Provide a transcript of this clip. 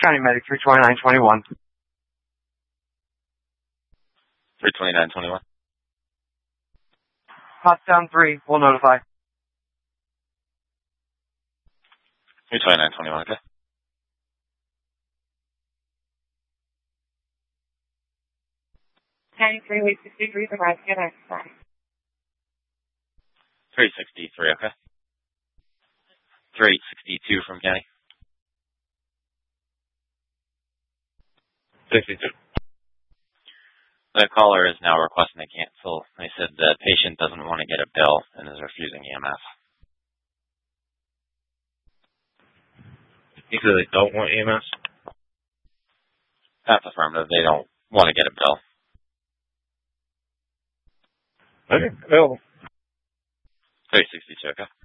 County Medic 32921. 32921. Pottstown 3, we'll notify. 32921, okay. County 3, week 63 for Nebraska, next time. 363, okay. 362 from County. 62. The caller is now requesting to cancel. They said the patient doesn't want to get a bill and is refusing EMS. You said they don't want EMS? That's affirmative. They don't want to get a bill. Okay, available. 362, okay.